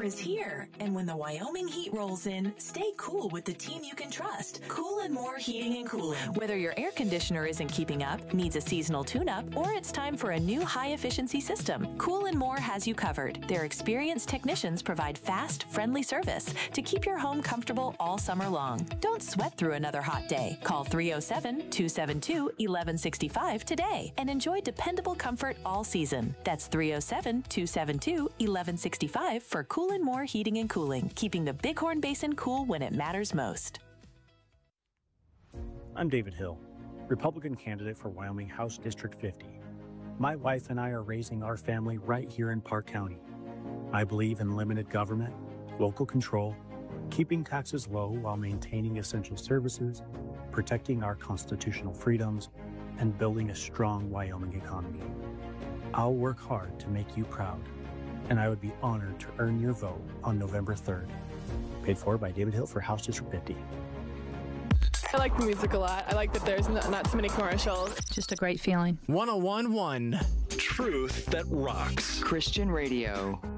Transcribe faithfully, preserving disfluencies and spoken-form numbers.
is here. And when the Wyoming heat rolls in, stay cool with the team you can trust. Cool and More Heating and Cooling. Whether your air conditioner isn't keeping up, needs a seasonal tune-up, or it's time for a new high-efficiency system, Cool and More has you covered. Their experienced technicians provide fast, friendly service to keep your home comfortable all summer long. Don't sweat through another hot day. Call three oh seven, two seven two, one one six five today and enjoy dependable comfort all season. That's three oh seven, two seven two, one one six five for Cool and More Heating and Cooling, keeping the Bighorn Basin cool when it matters most. I'm David Hill, Republican candidate for Wyoming House District fifty. My wife and I are raising our family right here in Park County. I believe in limited government, local control, keeping taxes low while maintaining essential services, protecting our constitutional freedoms, and building a strong Wyoming economy. I'll work hard to make you proud, and I would be honored to earn your vote on November third. Paid for by David Hill for House District fifty. I like the music a lot. I like that there's not, not so many commercials. Just a great feeling. one oh one point one Truth that rocks. Christian Radio.